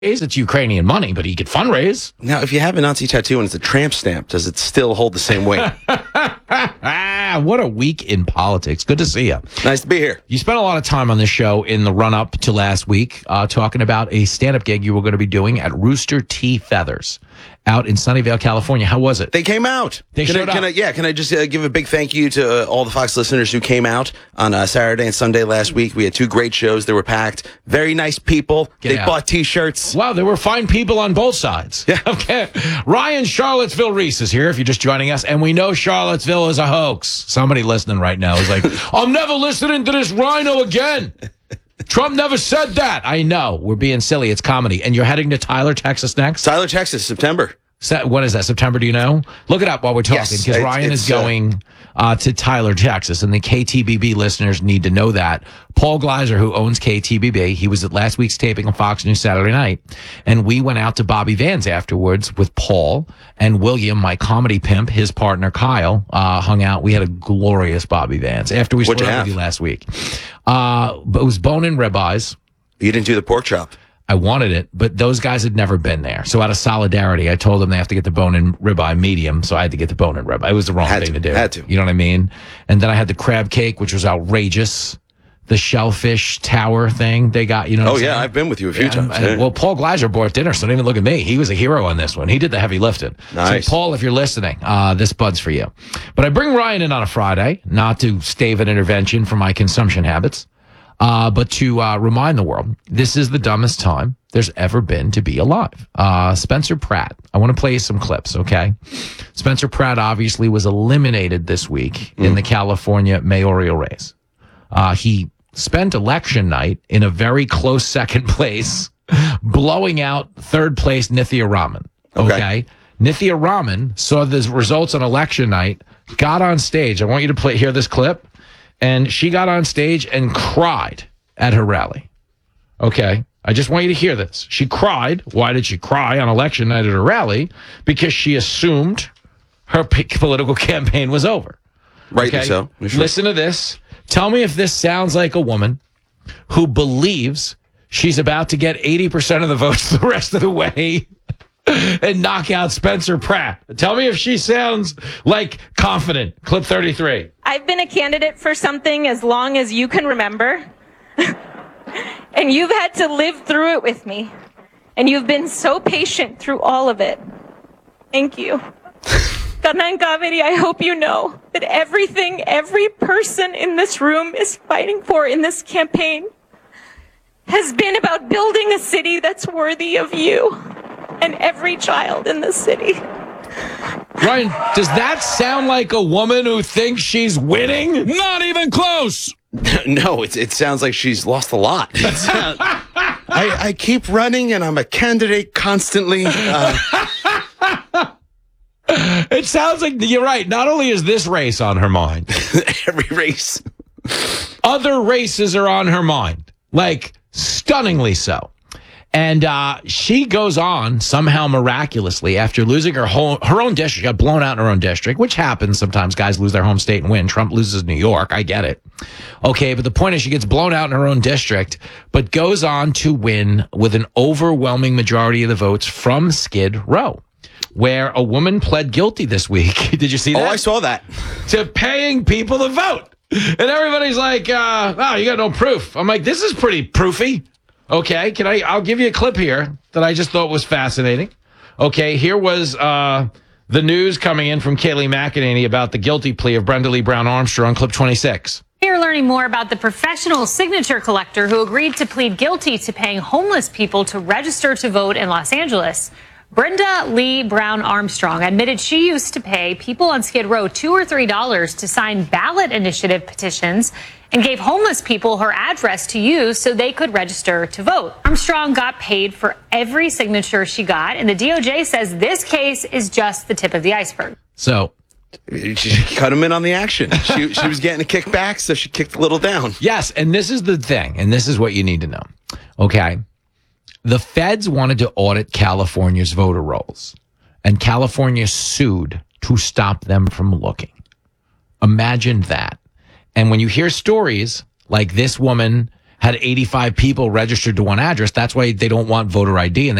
It's Ukrainian money, but he could fundraise. Now, if you have a Nazi tattoo and it's a tramp stamp, does it still hold the same weight? What a week in politics. Good to see you. Nice to be here. You spent a lot of time on this show in the run-up to last week talking about a stand-up gig you were going to be doing at Rooster T. Feathers out in Sunnyvale, California. How was it? They came out. Can I just give a big thank you to all the Fox listeners who came out on Saturday and Sunday last week. We had 2 great shows. They were packed. Very nice people. They bought T-shirts. Wow, there were fine people on both sides. Yeah. Okay. Ryan Charlottesville Reese is here if you're just joining us, and we know Charlottesville is a hoax. Somebody listening right now is like, I'm never listening to this rhino again. Trump never said that. I know. We're being silly. It's comedy. And you're heading to Tyler, Texas next? Tyler, Texas, September. What is that, September? Do you know? Look it up while we're talking, because Ryan is going to Tyler, Texas, and the KTBB listeners need to know that. Paul Gleiser, who owns KTBB, he was at last week's taping on Fox News Saturday night, and we went out to Bobby Van's afterwards with Paul and William, my comedy pimp, his partner Kyle, hung out. We had a glorious Bobby Van's after we spoke with you last week. But it was bone and ribeyes. You didn't do the pork chop. I wanted it, but those guys had never been there. So out of solidarity, I told them they have to get the bone and ribeye medium, so I had to get the bone and ribeye. It was the wrong thing to do. Had to. You know what I mean? And then I had the crab cake, which was outrageous. The shellfish tower thing they got, you know what I'm saying? I've been with you a few times. Well, Paul Gleiser bought dinner, so don't even look at me. He was a hero on this one. He did the heavy lifting. Nice. So, Paul, if you're listening, this bud's for you. But I bring Ryan in on a Friday, not to stave an intervention for my consumption habits, but to remind the world, this is the dumbest time there's ever been to be alive. Spencer Pratt. I want to play you some clips, okay? Spencer Pratt obviously was eliminated this week in the California mayoral race. He spent election night in a very close second place, blowing out third place Nithya Raman, okay? Nithya Raman saw the results on election night, got on stage. I want you to hear this clip. And she got on stage and cried at her rally. Okay? I just want you to hear this. She cried. Why did she cry on election night at her rally? Because she assumed her political campaign was over. Rightly so. Sure. Listen to this. Tell me if this sounds like a woman who believes she's about to get 80% of the votes the rest of the way and knock out Spencer Pratt. Tell me if she sounds like confident. Clip 33. I've been a candidate for something as long as you can remember. And you've had to live through it with me. And you've been so patient through all of it. Thank you. Kanan Kaveri, I hope you know that everything every person in this room is fighting for in this campaign has been about building a city that's worthy of you and every child in the city. Ryan, does that sound like a woman who thinks she's winning? Not even close. No, it sounds like she's lost a lot. I keep running and I'm a candidate constantly. It sounds like you're right. Not only is this race on her mind, every race, other races are on her mind, like stunningly so. And she goes on somehow miraculously after losing her own district, got blown out in her own district, which happens sometimes. Guys lose their home state and win. Trump loses New York. I get it. Okay, but the point is she gets blown out in her own district, but goes on to win with an overwhelming majority of the votes from Skid Row, where a woman pled guilty this week. Did you see that? Oh, I saw that. To paying people to vote. And everybody's like, oh, you got no proof. I'm like, this is pretty proofy. Okay, I'll give you a clip here that I just thought was fascinating. Okay, here was the news coming in from Kayleigh McEnany about the guilty plea of Brenda Lee Brown Armstrong, clip 26. You're learning more about the professional signature collector who agreed to plead guilty to paying homeless people to register to vote in Los Angeles. Brenda Lee Brown Armstrong admitted she used to pay people on Skid Row $2 or $3 to sign ballot initiative petitions and gave homeless people her address to use so they could register to vote. Armstrong got paid for every signature she got, and the DOJ says this case is just the tip of the iceberg. So she cut him in on the action. She was getting a kickback, so she kicked a little down. Yes, and this is the thing, and this is what you need to know. Okay. The feds wanted to audit California's voter rolls, and California sued to stop them from looking. Imagine that. And when you hear stories like this woman had 85 people registered to one address. That's why they don't want voter ID. And